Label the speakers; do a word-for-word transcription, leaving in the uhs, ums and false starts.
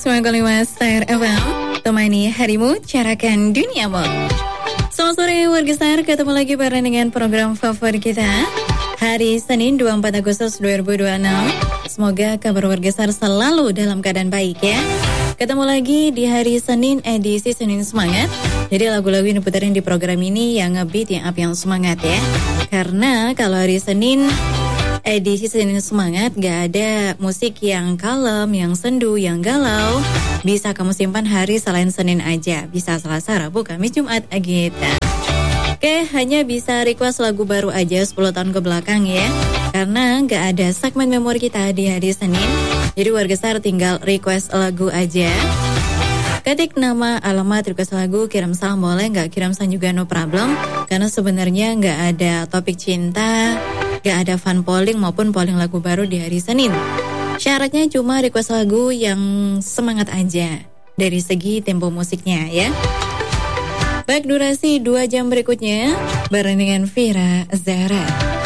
Speaker 1: sembilan koma lima Star F M, temani harimu, carakan duniamu. Selamat sore warga Star, ketemu lagi bareng dengan program favorit kita hari Senin dua puluh empat Agustus dua ribu dua puluh enam. Semoga kabar warga Star selalu dalam keadaan baik ya. Ketemu lagi di hari Senin, edisi Senin Semangat. Jadi lagu-lagu yang diputarin di program ini yang ngebeat, yang up, yang semangat ya. Karena kalau hari Senin edisi Senin Semangat gak ada musik yang kalem, yang sendu, yang galau. Bisa kamu simpan hari selain Senin aja. Bisa Selasa, Rabu, Kamis, Jumat gitu. Oke, hanya bisa request lagu baru aja sepuluh tahun ke belakang ya. Karena gak ada segmen memori kita di hari Senin. Jadi warga Star tinggal request lagu aja. Ketik nama, alamat, request lagu, kirim salam boleh, gak kirim salam juga no problem. Karena sebenarnya gak ada topik cinta, gak ada fun polling maupun polling lagu baru di hari Senin. Syaratnya cuma request lagu yang semangat aja dari segi tempo musiknya ya. Baik, durasi dua jam berikutnya bareng dengan Vira Zahra.